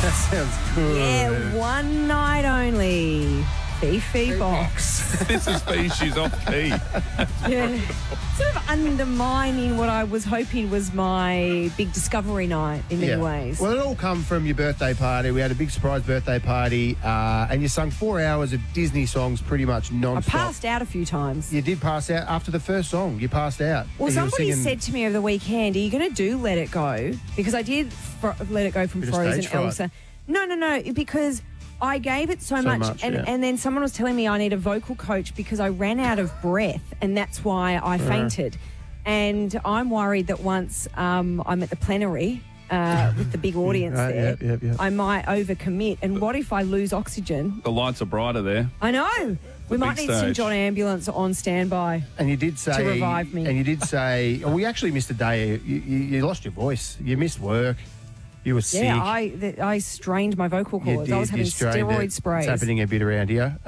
That sounds good. Yeah, one night only. Fifi Box. This is me. She's off key. Yeah. Sort of undermining what I was hoping was my big discovery night in many ways. Well, it all come from your birthday party. We had a big surprise birthday party, and you sung 4 hours of Disney songs pretty much I non-stop. passed out a few times. You did pass out after the first song. You passed out. Well, And you were somebody singing- said to me over the weekend, are you going to do Let It Go? Because I did Let It Go from Bit of Frozen, stage fright. Elsa. No, because I gave it so much. And then someone was telling me I need a vocal coach because I ran out of breath, and that's why I fainted. And I'm worried that once I'm at the plenary with the big audience there, Yep. I might overcommit. And what if I lose oxygen? The lights are brighter there. I know. We might big need some stage. John Ambulance on standby. And you did say To revive me. And you did say, we actually missed a day. You lost your voice. You missed work. You were sick. Yeah, I strained my vocal You cords. I was did. having You strained it. steroid sprays. It's happening a bit around here.